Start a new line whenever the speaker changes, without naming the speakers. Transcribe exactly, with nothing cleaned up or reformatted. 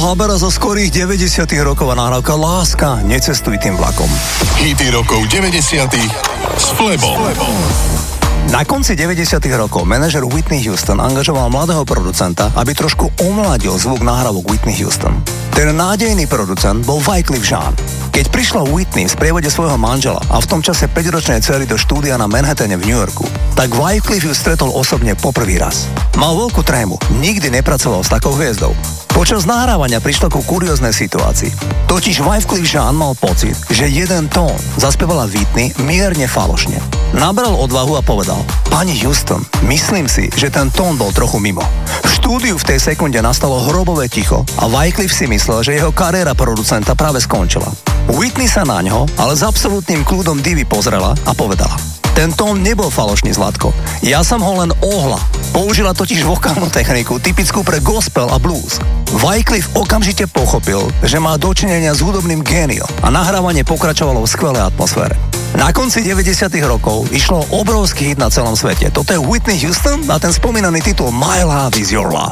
Habera zo skorých deväťdesiatych rokov a nahrávka Láska, necestuj tým vlakom.
Hity rokov deväťdesiatych s Flebom.
Na konci deväťdesiatych rokov manažer Whitney Houston angažoval mladého producenta, aby trošku omladil zvuk nahrávok Whitney Houston. Ten nádejný producent bol Wyclef Jean. Keď prišla Whitney v sprievode svojho manžela a v tom čase päťročnej dcery do štúdia na Manhattane v New Yorku, tak Wyclef ju stretol osobne poprvý raz. Mal veľkú trému, nikdy nepracoval s takou hviezdou. Počas nahrávania prišlo ku kurióznej situácii. Totiž Wyclef Jean mal pocit, že jeden tón zaspievala Whitney mierne falošne. Nabral odvahu a povedal: Pani Houston, myslím si, že ten tón bol trochu mimo. V štúdiu v tej sekunde nastalo hrobové ticho a Wyclef si myslel, že jeho kariéra producenta práve skončila. Whitney sa na ňo, ale s absolútnym kľudom divy pozrela a povedala: Ten tón nebol falošný, Zlatko. Ja som ho len ohla. Použila totiž vokálnu techniku typickú pre gospel a blues. Wyclef okamžite pochopil, že má dočinenia s hudobným géniom a nahrávanie pokračovalo v skvelej atmosfére. Na konci deväťdesiatych rokov išlo obrovský hit na celom svete. Toto je Whitney Houston a ten spomínaný titul My Love Is Your Love.